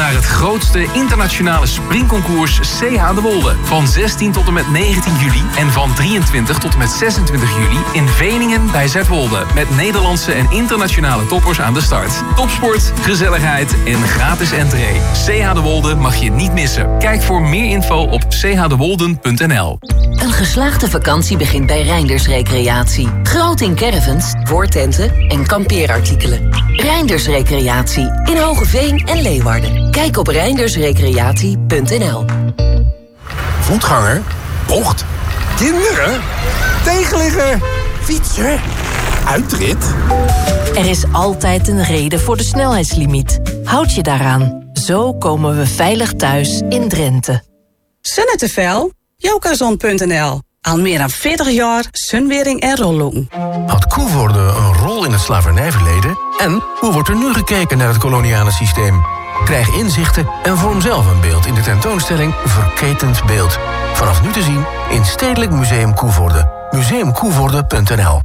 naar het grootste internationale springconcours CH de Wolde. Van 16 tot en met 19 juli en van 23 tot en met 26 juli in Veningen bij Zuidwolde. Met Nederlandse en internationale toppers aan de start. Topsport, gezelligheid en gratis entree. CH de Wolde mag je niet missen. Kijk voor meer info op chdewolden.nl. Een geslaagde vakantie begint bij Reinders Recreatie. Groot in caravans, voortenten en kampeerartikelen. Reinders Recreatie in Hogeveen en Leeuwarden. Kijk op reindersrecreatie.nl. Voetganger, bocht, kinderen, tegenligger, fietser, uitrit. Er is altijd een reden voor de snelheidslimiet. Houd je daaraan. Zo komen we veilig thuis in Drenthe. Zonnetevel? Jokazon.nl. Al meer dan 40 jaar zonwering en rolloen. Had Koevoorde een rol in het slavernijverleden? En hoe wordt er nu gekeken naar het koloniale systeem? Krijg inzichten en vorm zelf een beeld in de tentoonstelling Verketend Beeld. Vanaf nu te zien in Stedelijk Museum Koevoorde. Museumkoevoorde.nl.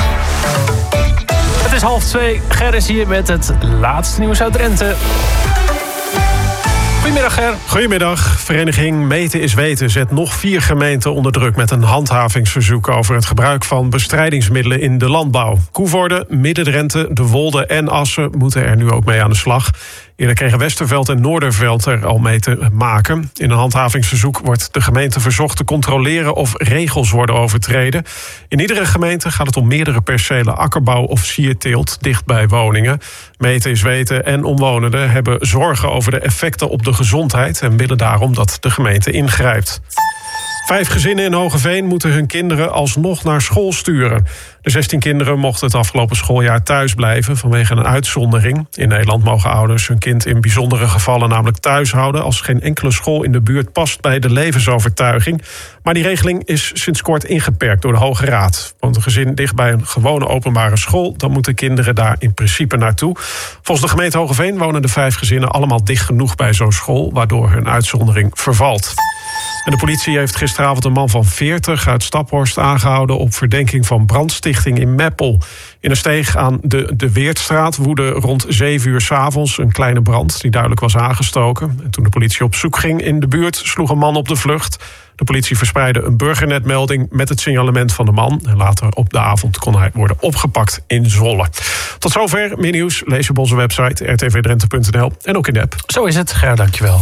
Het is 1:30. Ger is hier met het laatste nieuws uit Drenthe. Goedemiddag, Ger. Goedemiddag. Vereniging Meten is Weten zet nog 4 gemeenten onder druk met een handhavingsverzoek over het gebruik van bestrijdingsmiddelen in de landbouw. Koevoorde, Midden-Drenthe, De Wolde en Assen moeten er nu ook mee aan de slag. Eerder kregen Westerveld en Noorderveld er al mee te maken. In een handhavingsverzoek wordt de gemeente verzocht te controleren of regels worden overtreden. In iedere gemeente gaat het om meerdere percelen akkerbouw of sierteelt dicht bij woningen. Meten is Weten en omwonenden hebben zorgen over de effecten op de gezondheid en willen daarom dat de gemeente ingrijpt. 5 gezinnen in Hogeveen moeten hun kinderen alsnog naar school sturen. De 16 kinderen mochten het afgelopen schooljaar thuis blijven vanwege een uitzondering. In Nederland mogen ouders hun kind in bijzondere gevallen namelijk thuis houden als geen enkele school in de buurt past bij de levensovertuiging. Maar die regeling is sinds kort ingeperkt door de Hoge Raad. Want een gezin dicht bij een gewone openbare school, dan moeten kinderen daar in principe naartoe. Volgens de gemeente Hogeveen wonen de 5 gezinnen allemaal dicht genoeg bij zo'n school, waardoor hun uitzondering vervalt. En de politie heeft gisteravond een man van 40 uit Staphorst aangehouden op verdenking van brandstichting in Meppel. In een steeg aan de Weertstraat woedde rond 7 uur 's avonds een kleine brand die duidelijk was aangestoken. En toen de politie op zoek ging in de buurt, sloeg een man op de vlucht. De politie verspreidde een burgernetmelding met het signalement van de man. En later op de avond kon hij worden opgepakt in Zwolle. Tot zover. Meer nieuws lees je op onze website rtvdrenthe.nl en ook in de app. Zo is het. Ger, dankjewel.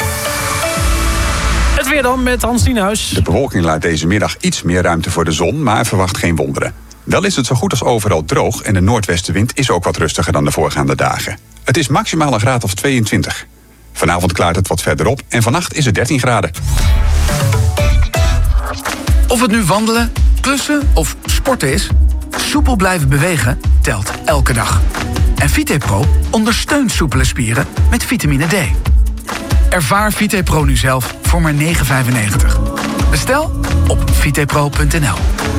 Het weer dan met Hans Nienhuis. De bewolking laat deze middag iets meer ruimte voor de zon, maar verwacht geen wonderen. Wel is het zo goed als overal droog en de noordwestenwind is ook wat rustiger dan de voorgaande dagen. Het is maximaal een graad of 22. Vanavond klaart het wat verder op en vannacht is het 13 graden. Of het nu wandelen, klussen of sporten is, soepel blijven bewegen telt elke dag. En VitePro ondersteunt soepele spieren met vitamine D. Ervaar VitePro nu zelf voor maar €9,95. Bestel op vitepro.nl.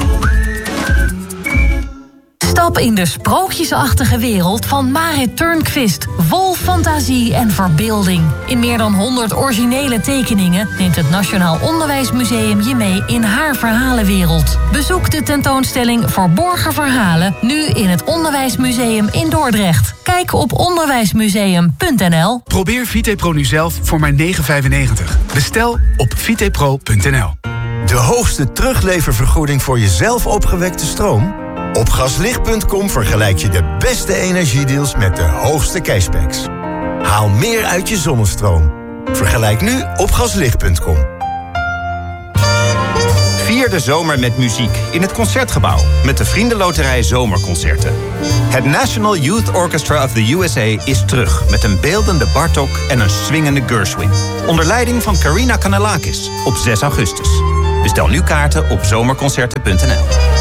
Stap in de sprookjesachtige wereld van Marit Turnquist. Vol fantasie en verbeelding. In meer dan 100 originele tekeningen neemt het Nationaal Onderwijsmuseum je mee in haar verhalenwereld. Bezoek de tentoonstelling Verborgen Verhalen nu in het Onderwijsmuseum in Dordrecht. Kijk op onderwijsmuseum.nl. Probeer VitePro nu zelf voor maar €9,95. Bestel op vitepro.nl. De hoogste terugleververgoeding voor je zelf opgewekte stroom? Op gaslicht.com vergelijk je de beste energiedeals met de hoogste cashbacks. Haal meer uit je zonnestroom. Vergelijk nu op gaslicht.com. Vier de zomer met muziek in het Concertgebouw met de Vriendenloterij Zomerconcerten. Het National Youth Orchestra of the USA is terug met een beeldende Bartók en een swingende Gershwin. Onder leiding van Karina Kanellakis op 6 augustus. Bestel nu kaarten op zomerconcerten.nl.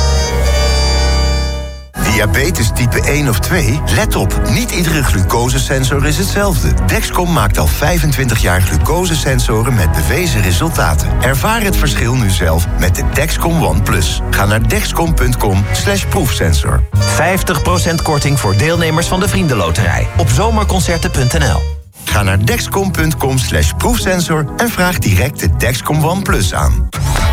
Diabetes type 1 of 2? Let op, niet iedere glucosesensor is hetzelfde. Dexcom maakt al 25 jaar glucosesensoren met bewezen resultaten. Ervaar het verschil nu zelf met de Dexcom One Plus. Ga naar dexcom.com/proefsensor. 50% korting voor deelnemers van de Vriendenloterij op zomerconcerten.nl. Ga naar dexcom.com/proefsensor en vraag direct de Dexcom One Plus aan.